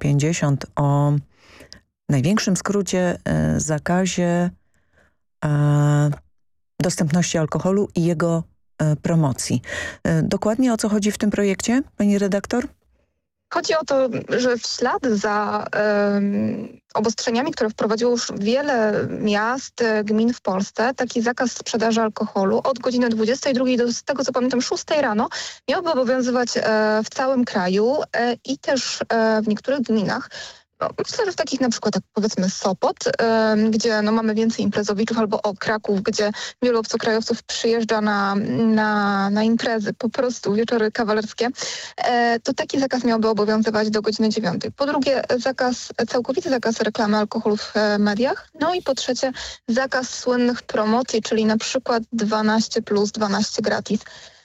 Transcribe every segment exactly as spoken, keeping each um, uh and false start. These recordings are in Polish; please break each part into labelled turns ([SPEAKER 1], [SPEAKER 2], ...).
[SPEAKER 1] pięćdziesiąt o największym skrócie e, zakazie e, dostępności alkoholu i jego e, promocji. E, dokładnie o co chodzi w tym projekcie, pani redaktor?
[SPEAKER 2] Chodzi o to, że w ślad za um, obostrzeniami, które wprowadziło już wiele miast, gmin w Polsce, taki zakaz sprzedaży alkoholu od godziny dwudziestej drugiej do, z tego co pamiętam, szóstej rano miałby obowiązywać e, w całym kraju e, i też e, w niektórych gminach. No, myślę, że w takich na przykład jak powiedzmy Sopot, y, gdzie no, mamy więcej imprezowiczów, albo o Kraków, gdzie wielu obcokrajowców przyjeżdża na, na, na imprezy, po prostu wieczory kawalerskie, y, to taki zakaz miałby obowiązywać do godziny dziewiątej. Po drugie, zakaz, całkowity zakaz reklamy alkoholu w e, mediach. No i po trzecie, zakaz słynnych promocji, czyli na przykład dwanaście plus, dwanaście gratis.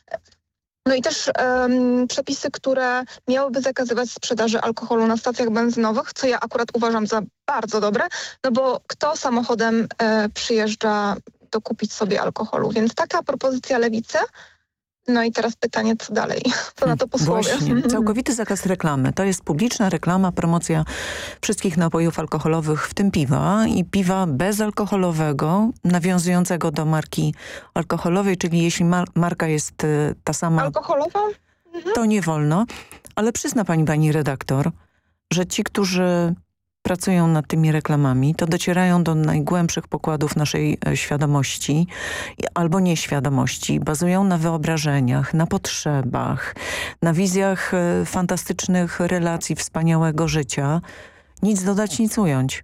[SPEAKER 2] No i też um, przepisy, które miałyby zakazywać sprzedaży alkoholu na stacjach benzynowych, co ja akurat uważam za bardzo dobre, no bo kto samochodem e, przyjeżdża dokupić sobie alkoholu? Więc taka propozycja Lewicy. No i teraz pytanie, co dalej? Co na to posłowie?
[SPEAKER 1] Właśnie, całkowity zakaz reklamy. To jest publiczna reklama, promocja wszystkich napojów alkoholowych, w tym piwa i piwa bezalkoholowego, nawiązującego do marki alkoholowej, czyli jeśli mar marka jest y, ta sama...
[SPEAKER 2] Alkoholowa? Mhm.
[SPEAKER 1] To nie wolno. Ale przyzna pani, pani redaktor, że ci, którzy pracują nad tymi reklamami, to docierają do najgłębszych pokładów naszej e, świadomości albo nieświadomości. Bazują na wyobrażeniach, na potrzebach, na wizjach e, fantastycznych relacji, wspaniałego życia. Nic dodać, nic ująć.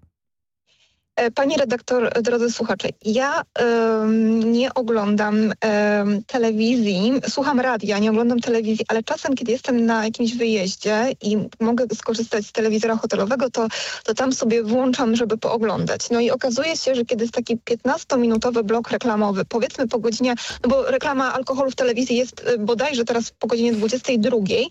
[SPEAKER 2] Pani redaktor, drodzy słuchacze, ja ym, nie oglądam ym, telewizji, słucham radia, nie oglądam telewizji, ale czasem, kiedy jestem na jakimś wyjeździe i mogę skorzystać z telewizora hotelowego, to, to tam sobie włączam, żeby pooglądać. No i okazuje się, że kiedy jest taki piętnastominutowy blok reklamowy, powiedzmy po godzinie, no bo reklama alkoholu w telewizji jest bodajże teraz po godzinie dwudziestej drugiej,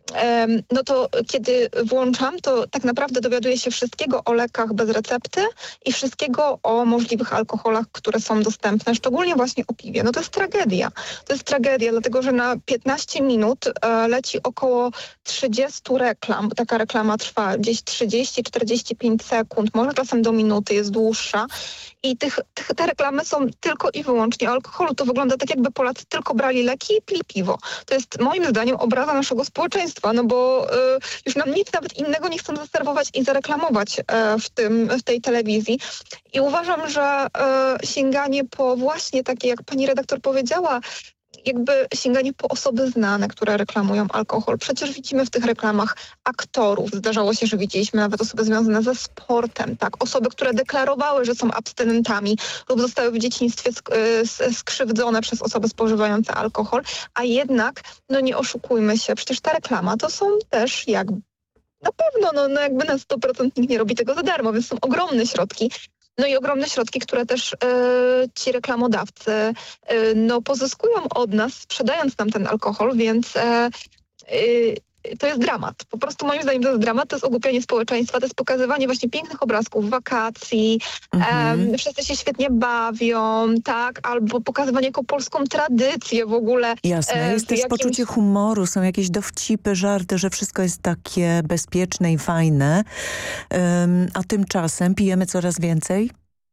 [SPEAKER 2] no to kiedy włączam, to tak naprawdę dowiaduję się wszystkiego o lekach bez recepty i wszystkiego o możliwych alkoholach, które są dostępne, szczególnie właśnie o piwie. No to jest tragedia. To jest tragedia, dlatego że na piętnaście minut e, leci około trzydzieści reklam. Taka reklama trwa gdzieś trzydzieści czterdzieści pięć sekund, może czasem do minuty, jest dłuższa. I tych, tych, te reklamy są tylko i wyłącznie o alkoholu. To wygląda tak, jakby Polacy tylko brali leki i pili piwo. To jest moim zdaniem obraza naszego społeczeństwa, no bo y, już nam nic nawet innego nie chcą zaserwować i zareklamować y, w, tym, w tej telewizji. I uważam, że y, sięganie po właśnie takie, jak pani redaktor powiedziała, jakby sięganie po osoby znane, które reklamują alkohol. Przecież widzimy w tych reklamach aktorów. Zdarzało się, że widzieliśmy nawet osoby związane ze sportem, tak? Osoby, które deklarowały, że są abstynentami lub zostały w dzieciństwie sk skrzywdzone przez osoby spożywające alkohol, a jednak, no nie oszukujmy się, przecież ta reklama to są też jak na pewno, no, no jakby na sto procent nikt nie robi tego za darmo, więc są ogromne środki. No i ogromne środki, które też y, ci reklamodawcy y, no, pozyskują od nas, sprzedając nam ten alkohol, więc y, y, to jest dramat. Po prostu moim zdaniem to jest dramat, to jest ogłupianie społeczeństwa, to jest pokazywanie właśnie pięknych obrazków, wakacji, mhm. um, wszyscy się świetnie bawią, tak, albo pokazywanie jako polską tradycję w ogóle.
[SPEAKER 1] Jasne, e, jest też jakimś... poczucie humoru, są jakieś dowcipy, żarty, że wszystko jest takie bezpieczne i fajne, um, a tymczasem pijemy coraz więcej?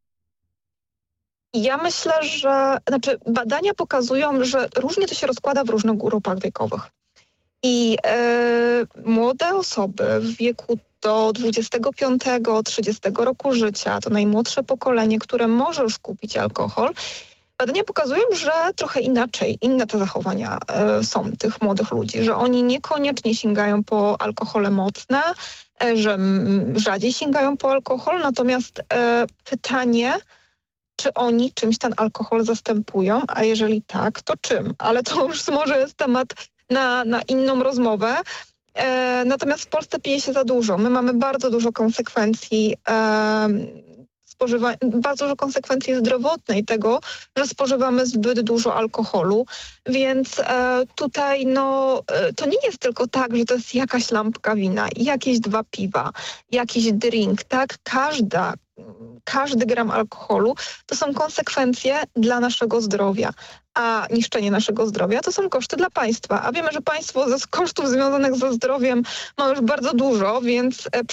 [SPEAKER 2] Ja myślę, że, znaczy badania pokazują, że różnie to się rozkłada w różnych grupach wiekowych. I e, młode osoby w wieku do dwudziestego piątego trzydziestego roku życia, to najmłodsze pokolenie, które może już kupić alkohol, badania pokazują, że trochę inaczej, inne te zachowania e, są tych młodych ludzi, że oni niekoniecznie sięgają po alkohole mocne, e, że m, rzadziej sięgają po alkohol, natomiast e, pytanie, czy oni czymś ten alkohol zastępują, a jeżeli tak, to czym? Ale to już może jest temat na, na inną rozmowę. E, natomiast w Polsce pije się za dużo. My mamy bardzo dużo konsekwencji e, spożywa- bardzo dużo konsekwencji zdrowotnej tego, że spożywamy zbyt dużo alkoholu. Więc e, tutaj no, e, to nie jest tylko tak, że to jest jakaś lampka wina, jakieś dwa piwa, jakiś drink, tak? Każda Każdy gram alkoholu to są konsekwencje dla naszego zdrowia, a niszczenie naszego zdrowia to są koszty dla państwa. A wiemy, że państwo ze kosztów związanych ze zdrowiem ma już bardzo dużo, więc